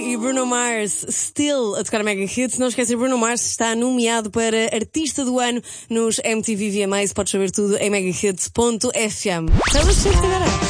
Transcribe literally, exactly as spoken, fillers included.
e Bruno Mars, Still, a tocar Mega Hits. Não esqueças, Bruno Mars está nomeado para Artista do Ano nos M T V V M As. Podes saber tudo em megahits ponto f m. Taylor Swift agora.